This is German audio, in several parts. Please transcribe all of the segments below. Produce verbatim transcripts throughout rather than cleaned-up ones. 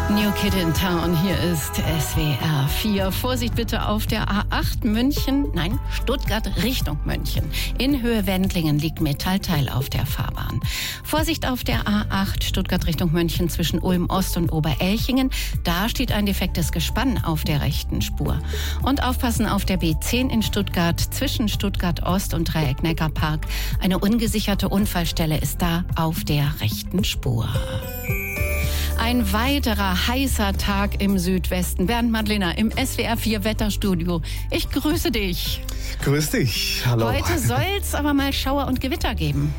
New Kid in Town, hier ist S W R vier. Vorsicht bitte auf der A acht München, nein, Stuttgart Richtung München. In Höhe Wendlingen liegt Metallteil auf der Fahrbahn. Vorsicht auf der A acht Stuttgart Richtung München zwischen Ulm Ost und Oberelchingen. Da steht ein defektes Gespann auf der rechten Spur. Und aufpassen auf der B zehn in Stuttgart zwischen Stuttgart Ost und Dreieck Neckarpark. Eine ungesicherte Unfallstelle ist da auf der rechten Spur. Ein weiterer heißer Tag im Südwesten. Bernd Madlener im S W R vier Wetterstudio. Ich grüße dich. Grüß dich. Hallo. Heute soll es aber mal Schauer und Gewitter geben.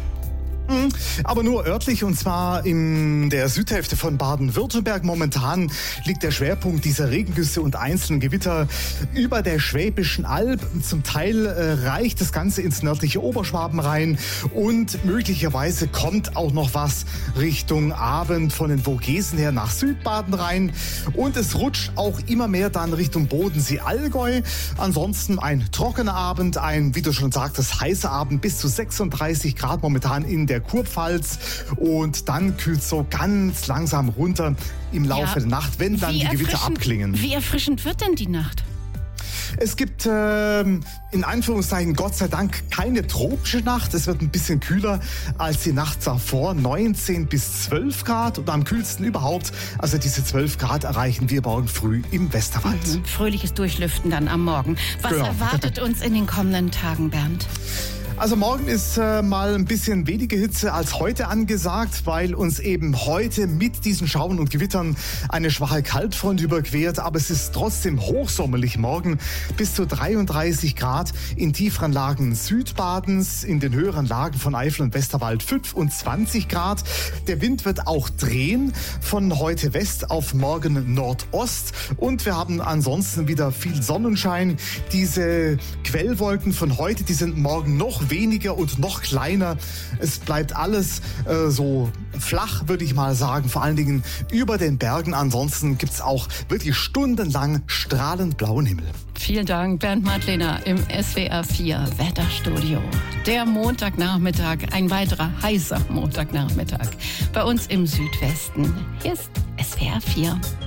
Aber nur örtlich, und zwar in der Südhälfte von Baden-Württemberg. Momentan liegt der Schwerpunkt dieser Regengüsse und einzelnen Gewitter über der Schwäbischen Alb. Zum Teil äh, reicht das Ganze ins nördliche Oberschwaben rein und möglicherweise kommt auch noch was Richtung Abend von den Vogesen her nach Südbaden rein. Und es rutscht auch immer mehr dann Richtung Bodensee-Allgäu. Ansonsten ein trockener Abend, ein, wie du schon sagtest, heißer Abend, bis zu sechsunddreißig Grad momentan in der Kurpfalz, und dann kühlt es so ganz langsam runter im Laufe Ja. der Nacht, wenn dann Wie die Gewitter erfrischend- abklingen. Wie erfrischend wird denn die Nacht? Es gibt ähm, in Anführungszeichen Gott sei Dank keine tropische Nacht. Es wird ein bisschen kühler als die Nacht davor, neunzehn bis zwölf Grad, und am kühlsten überhaupt, also diese zwölf Grad erreichen wir morgen früh im Westerwald. Mhm. Fröhliches Durchlüften dann am Morgen. Was Genau. erwartet uns in den kommenden Tagen, Bernd? Also morgen ist äh, mal ein bisschen weniger Hitze als heute angesagt, weil uns eben heute mit diesen Schauern und Gewittern eine schwache Kaltfront überquert. Aber es ist trotzdem hochsommerlich morgen, bis zu dreiunddreißig Grad in tieferen Lagen Südbadens, in den höheren Lagen von Eifel und Westerwald fünfundzwanzig Grad. Der Wind wird auch drehen von heute West auf morgen Nordost, und wir haben ansonsten wieder viel Sonnenschein. Diese Quellwolken von heute, die sind morgen noch weniger und noch kleiner. Es bleibt alles äh, so flach, würde ich mal sagen, vor allen Dingen über den Bergen. Ansonsten gibt es auch wirklich stundenlang strahlend blauen Himmel. Vielen Dank, Bernd Madlener im S W R vier Wetterstudio. Der Montagnachmittag, ein weiterer heißer Montagnachmittag bei uns im Südwesten. Hier ist S W R vier.